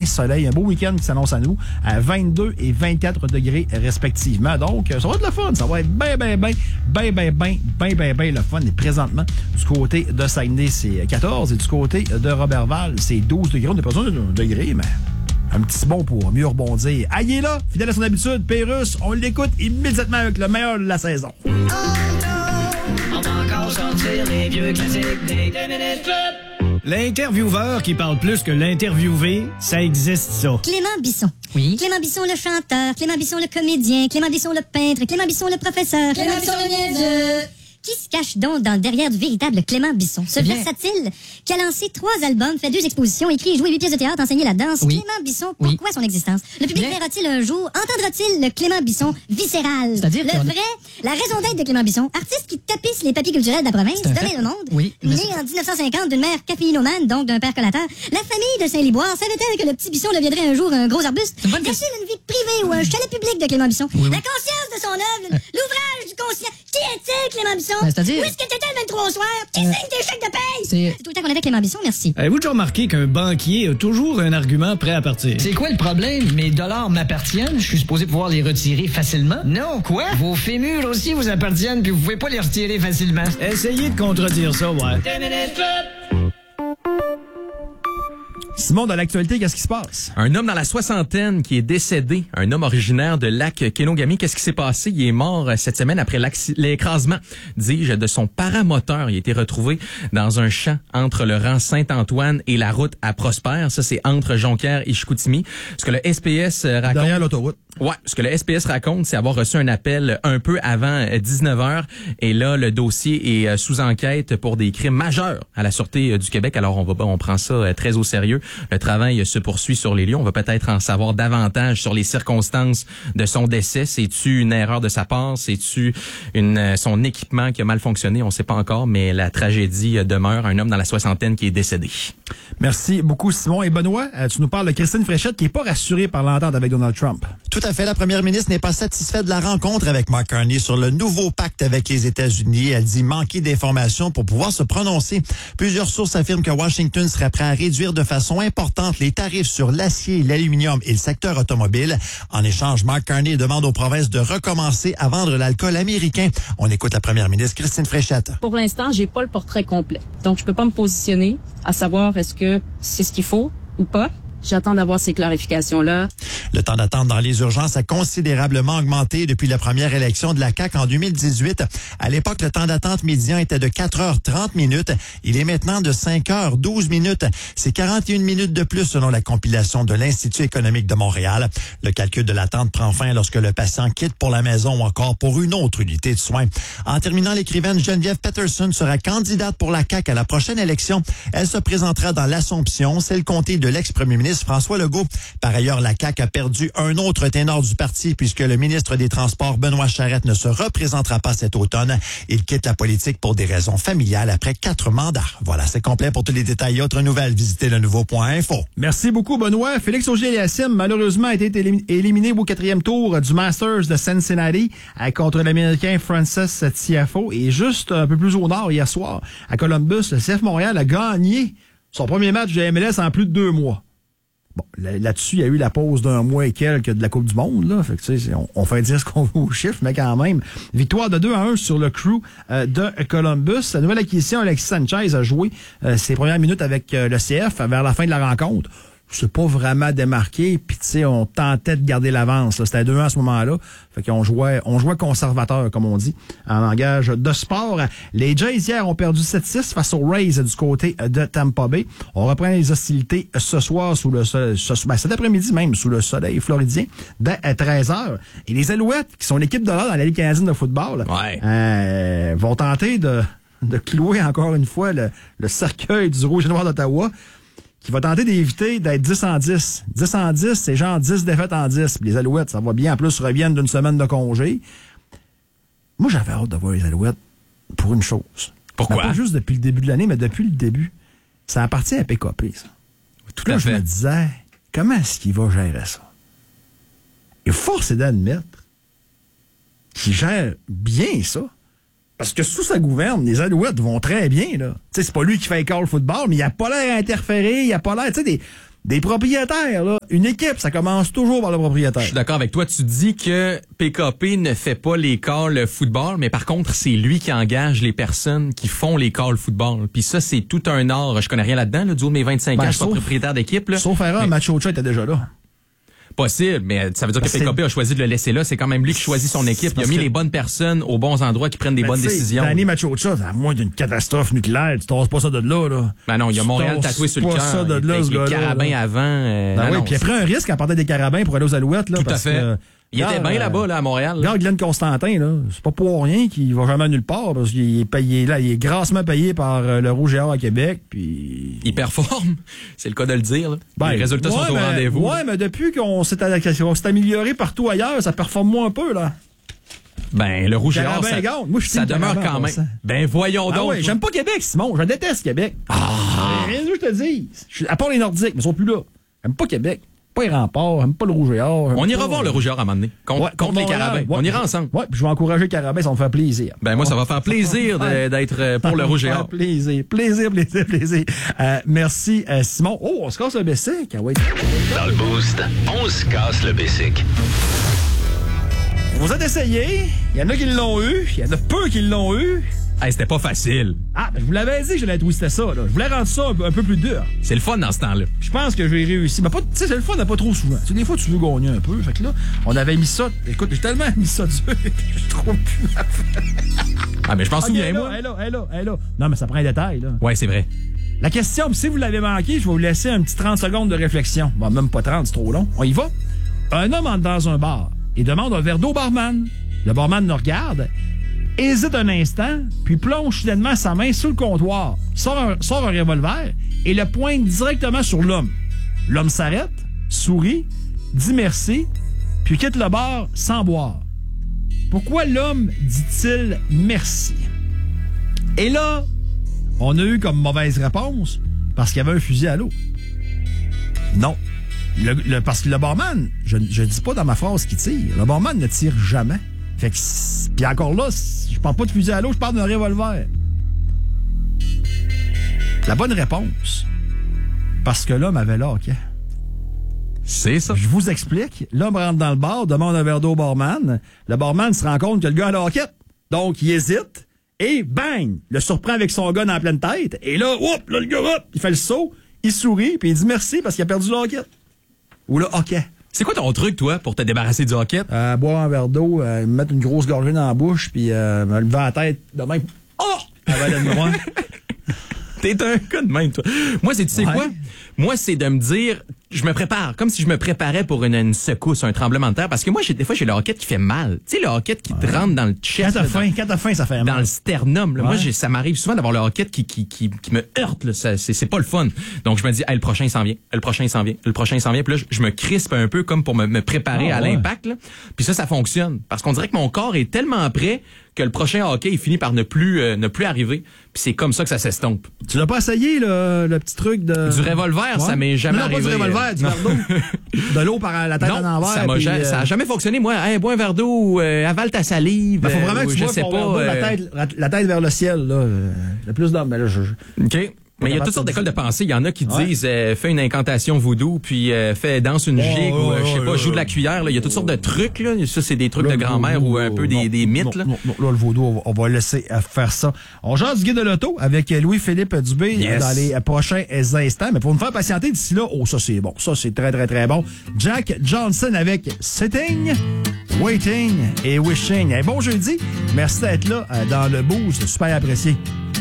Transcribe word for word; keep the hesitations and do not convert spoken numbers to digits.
soleil. Un beau week-end qui s'annonce à nous à vingt-deux et vingt-quatre degrés respectivement. Donc, ça va être le fun. Ça va être bien, bien, bien, bien, bien, bien, bien, bien, bien le fun. Et présentement, du côté de Saguenay, c'est quatorze et du côté de Robertval, c'est douze degrés. On n'est pas besoin d'un degré, mais un petit bon pour mieux rebondir. Ah, il est là, fidèle à son habitude, Pérusse. On l'écoute immédiatement avec le meilleur de la saison. Oh non, on va encore sortir les vieux classiques des deux minutes club. L'intervieweur qui parle plus que l'interviewé, ça existe, ça. Clément Bisson. Oui. Clément Bisson le chanteur, Clément Bisson le comédien, Clément Bisson le peintre, Clément Bisson le professeur, Clément Bisson le niaiseux. Qui se cache donc dans le derrière du véritable Clément Bisson? Ce Bien. versatile qui a lancé trois albums, fait deux expositions, écrit et joué huit pièces de théâtre, enseigné la danse. Oui. Clément Bisson, Oui. pourquoi son existence? Le public Bien. verra-t-il un jour, entendra-t-il le Clément Bisson viscéral? C'est-à-dire Le qu'on- vrai, la raison d'être de Clément Bisson, artiste qui tapisse les papiers culturels de la province, C'est un donner fait. le monde. Oui. Né en dix-neuf cent cinquante d'une mère caféinomane, donc d'un père collateur, la famille de Saint-Liboire savait-elle que le petit Bisson deviendrait un jour un gros arbuste? C'est une bonne Caché d'une vie privée ou un chalet public de Clément Bisson? Oui, oui. La conscience de son œuvre, l'ouvrage du conscient. Qui est-il, Clément Bisson? Ben, c'est-à-dire- Où est-ce que t'étais le vingt-trois au soir? Qui Euh, signe tes chèques de paye? c'est- C'est tout le temps qu'on avait Clément Bisson, merci. Avez-vous déjà remarqué qu'un banquier a toujours un argument prêt à partir? C'est quoi le problème? Mes dollars m'appartiennent, je suis supposé pouvoir les retirer facilement? Non, quoi? Vos fémurs aussi vous appartiennent, puis vous pouvez pas les retirer facilement. Essayez de contredire ça, ouais. Simon, dans l'actualité, qu'est-ce qui se passe? Un homme dans la soixantaine qui est décédé, un homme originaire de Lac-Kenogami. Qu'est-ce qui s'est passé? Il est mort euh, cette semaine après l'acc- l'écrasement, dis-je, de son paramoteur. Il a été retrouvé dans un champ entre le rang Saint-Antoine et la route à Prosper. Ça, c'est entre Jonquière et Chicoutimi. Ce que le S P S euh, raconte... Derrière l'autoroute. Ouais, ce que le S P S raconte, c'est avoir reçu un appel un peu avant euh, dix-neuf heures. Et là, le dossier est euh, sous enquête pour des crimes majeurs à la Sûreté euh, du Québec. Alors, on va on prend ça euh, très au sérieux. Le travail euh, se poursuit sur les lieux. On va peut-être en savoir davantage sur les circonstances de son décès. C'est-tu une erreur de sa part? C'est-tu une euh, son équipement qui a mal fonctionné? On ne sait pas encore, mais la tragédie euh, demeure. Un homme dans la soixantaine qui est décédé. Merci beaucoup, Simon. Et Benoît, euh, tu nous parles de Christine Fréchette qui n'est pas rassurée par l'entente avec Donald Trump. Tout à fait. La première ministre n'est pas satisfaite de la rencontre avec Mark Carney sur le nouveau pacte avec les États-Unis. Elle dit manquer d'informations pour pouvoir se prononcer. Plusieurs sources affirment que Washington serait prêt à réduire de façon importante les tarifs sur l'acier, l'aluminium et le secteur automobile. En échange, Mark Carney demande aux provinces de recommencer à vendre l'alcool américain. On écoute la première ministre Christine Fréchette. Pour l'instant, j'ai pas le portrait complet. Donc, je peux pas me positionner à savoir est-ce que c'est ce qu'il faut ou pas. J'attends d'avoir ces clarifications-là. Le temps d'attente dans les urgences a considérablement augmenté depuis la première élection de la C A Q en deux mille dix-huit. À l'époque, le temps d'attente médian était de quatre heures trente minutes. Il est maintenant de cinq heures douze minutes. C'est quarante et une minutes de plus selon la compilation de l'Institut économique de Montréal. Le calcul de l'attente prend fin lorsque le patient quitte pour la maison ou encore pour une autre unité de soins. En terminant, l'écrivaine Geneviève Peterson sera candidate pour la C A Q à la prochaine élection. Elle se présentera dans l'Assomption, c'est le comté de l'ex-premier ministre François Legault. Par ailleurs, la C A Q a perdu un autre ténor du parti puisque le ministre des Transports, Benoît Charette, ne se représentera pas cet automne. Il quitte la politique pour des raisons familiales après quatre mandats. Voilà, c'est complet. Pour tous les détails et autres nouvelles, visitez le nouveau point info. Merci beaucoup, Benoît. Félix Auger-Aliassime, malheureusement, a été élim- éliminé au quatrième tour du Masters de Cincinnati euh, contre l'Américain Frances Tiafoe. Et juste un peu plus au nord, hier soir, à Columbus, le C F Montréal a gagné son premier match de M L S en plus de deux mois. Bon, là-dessus, il y a eu la pause d'un mois et quelques de la Coupe du Monde, là. Fait que, tu sais, on, on fait dire ce qu'on veut aux chiffres, mais quand même. Victoire de deux à un sur le crew euh, de Columbus. La nouvelle acquisition, Alexis Sanchez a joué euh, ses premières minutes avec euh, le C F vers la fin de la rencontre. C'est pas vraiment démarqué, puis tu sais, on tentait de garder l'avance. Là. C'était deux un à ce moment-là. Fait qu'on jouait, on jouait conservateur, comme on dit, en langage de sport. Les Jays, hier, ont perdu sept six face aux Rays du côté de Tampa Bay. On reprend les hostilités ce soir, sous le ce, ben, cet après-midi même, sous le soleil floridien, dès treize heures. Et les Alouettes, qui sont l'équipe de l'heure dans la Ligue canadienne de football, Ouais. euh, vont tenter de, de clouer encore une fois le, le cercueil du Rouge et Noir d'Ottawa, qui va tenter d'éviter d'être dix en dix. dix en dix, c'est genre dix défaites en dix. Puis les Alouettes, ça va bien. En plus, reviennent d'une semaine de congé. Moi, j'avais hâte de voir les Alouettes pour une chose. Pourquoi? Mais pas juste depuis le début de l'année, mais depuis le début. Ça appartient à P K P, ça. Tout Là, à je fait. me disais, comment est-ce qu'il va gérer ça? Et force est d'admettre qu'il gère bien ça. Parce que sous sa gouverne, les Alouettes vont très bien, là. Tu sais, c'est pas lui qui fait école le football, mais il a pas l'air interféré, il a pas l'air, tu sais, des, Des propriétaires, là. Une équipe, ça commence toujours par le propriétaire. Je suis d'accord avec toi. Tu dis que P K P ne fait pas les calls football, mais par contre, c'est lui qui engage les personnes qui font les calls football. Puis ça, c'est tout un art. Je connais rien là-dedans, là, du haut de mes vingt-cinq Ben, ans. Je suis pas sauf- propriétaire d'équipe, là. Sauf erreur, Mais- Machocha était déjà là. Possible, mais ça veut dire que Ben, P K P c'est- a choisi de le laisser là. C'est quand même lui qui choisit son équipe. Il a parce mis que- les bonnes personnes aux bons endroits qui prennent des Ben, bonnes tu sais, décisions. Danny Machocha, à moins d'une catastrophe nucléaire, tu tasses pas ça de là, là. Ben non, il y a Tu Montréal tasses tatoué sur le pas cœur. ça de Il là, était ce avec les gars-là, carabins là. avant. euh, Ben non, oui, non, puis il a c'est- pris un risque à partir des carabins pour aller aux Alouettes, là. Tout à parce fait. que, Il était regarde, bien là-bas, là, à Montréal. là. Regarde Glenn Constantin, là. C'est pas pour rien qu'il va jamais nulle part, parce qu'il est payé, là, il est grassement payé par euh, le Rouge et Or à Québec, puis... Il performe. C'est le cas de le dire, là. Ben, les résultats ouais, sont au mais- rendez-vous. Ouais, mais depuis qu'on s'est, qu'on s'est amélioré partout ailleurs, ça performe moins un peu, là. Ben, le Rouge et Or, Carabin ça, gagne. Moi, je suis ça team demeure Carabin, quand en même. passant. Ben, voyons Ah donc. ouais, j'aime pas Québec, Simon. Je déteste Québec. Ah! Rien que je te dis. Je suis- À part les Nordiques, mais ils sont plus là. J'aime pas Québec. Pas les remparts, j'aime pas le Rouge et Or. On j'aime ira pas- voir le Rouge et Or à un moment donné. Contre, Ouais, contre les Montréal, Carabins. ouais. On ira ensemble. Ouais, puis je vais encourager les Carabins, ça va me faire plaisir. Ben, moi, ça va faire plaisir de- d'être euh, pour le Rouge et Or. Plaisir, plaisir, plaisir, plaisir. Euh, merci, euh, Simon. Oh, on se casse le bessic. Ah ouais. Dans le Boost, on se casse le basic. Vous êtes essayé. Il y en a qui l'ont eu. Il y en a peu qui l'ont eu. Hey, c'était pas facile. Ah, ben, je vous l'avais dit que j'allais twister ça, là. Je voulais rendre ça un peu, un peu plus dur. C'est le fun dans ce temps-là. Je pense que j'ai réussi. Mais pas, tu sais, c'est le fun, mais pas trop souvent. Tu sais, des fois, tu veux gagner un peu. Fait que là, on avait mis ça. Écoute, j'ai tellement mis ça dur que je trouve plus ma Ah, mais je m'en Ok, souviens, elle est moi. là, elle est là, elle est là, elle est là. Non, mais ça prend un détail, là. Ouais, c'est vrai. La question, puis si vous l'avez manqué, je vais vous laisser un petit trente secondes de réflexion. Bon, même pas trente, c'est trop long. On y va. Un homme entre dans un bar et demande un verre d'eau au barman. Le barman le regarde, hésite un instant, puis plonge soudainement sa main sous le comptoir, sort un, sort un revolver et le pointe directement sur l'homme. L'homme s'arrête, sourit, dit merci, puis quitte le bar sans boire. Pourquoi l'homme dit-il merci? Et là, on a eu comme mauvaise réponse parce qu'il y avait un fusil à l'eau. Non. Le, le- parce que le barman, je ne dis pas dans ma phrase qu'il tire. Le barman ne tire jamais. Fait que, si- puis encore là, si je parle pas de fusil à l'eau, je parle d'un revolver. La bonne réponse, parce que l'homme avait là, OK? C'est ça. Je vous explique. L'homme rentre dans le bar, demande un verre d'eau au barman. Le barman se rend compte que le gars a la hoquette. Donc, il hésite et bang! Le surprend avec son gun en pleine tête. Et là, oups, là, le gars, hop, il fait le saut, il sourit, puis il dit merci parce qu'il a perdu la hoquette. Ou le hockey. C'est quoi ton truc, toi, pour te débarrasser du hockey? Euh, boire un verre d'eau, euh, me mettre une grosse gorgée dans la bouche, puis euh, me lever la tête de même. Oh! Avaler de moi. T'es un gars de même, toi. Moi, c'est, tu sais Ouais. quoi? Moi, c'est de me dire, je me prépare, comme si je me préparais pour une, une secousse, un tremblement de terre. Parce que moi, j'ai, des fois, j'ai le hockey qui fait mal. Tu sais, le hockey qui te rentre dans le Quand chest. t'as là, faim, quand t'as faim, ça fait dans, dans mal. le sternum. Là. Moi, Ouais. j'ai, ça m'arrive souvent d'avoir le hockey qui, qui, qui, qui me heurte. Là. Ça, c'est, c'est pas le fun. Donc, je me dis, hey, le prochain il s'en vient. Le prochain il s'en vient. Le prochain il s'en vient. Puis là, je, je me crispe un peu comme pour me, me préparer Ah, à ouais. l'impact. Là. Puis ça, ça fonctionne. Parce qu'on dirait que mon corps est tellement prêt que le prochain hockey, il finit par ne plus, euh, ne plus arriver. Puis c'est comme ça que ça s'estompe. Tu l'as pas essayé, le, le petit truc de... Du revolver, ça m'est jamais non, non, arrivé. pas du revolver, du Non. verre d'eau. De l'eau par la tête Non, en envers. ça, m'a puis, ja- euh, ça a jamais fonctionné. Moi, hey, bois un verre d'eau ou euh, avale ta salive. ben, faut vraiment euh, que ou tu je vois sais ton pas. verre d'eau, la, euh, tête, la tête vers le ciel, là. euh, Le plus d'hommes, mais là, je... je- OK. Mais il y a toutes sortes d'écoles de pensée. Il y en a qui Ouais. disent euh, fais une incantation voodoo, puis euh, fais danse une gigue, Oh, ou euh, je sais oh, pas, oh, joue de la oh. cuillère. Là. Il y a toutes sortes de trucs. Là. Ça, c'est des trucs Là, de le grand-mère vaudou, ou un peu non, des, des mythes. Non, là. non, non, là, le vaudou, on va, on va laisser euh, faire ça. On jase du guide de l'auto avec euh, Louis-Philippe Dubé euh, Yes. dans les euh, prochains euh, instants. Mais pour nous faire patienter d'ici là, oh, ça, c'est bon. Ça, c'est très, très, très bon. Jack Johnson avec Sitting, Waiting et Wishing. Eh, bon jeudi. Merci d'être là euh, dans le boost. Super apprécié.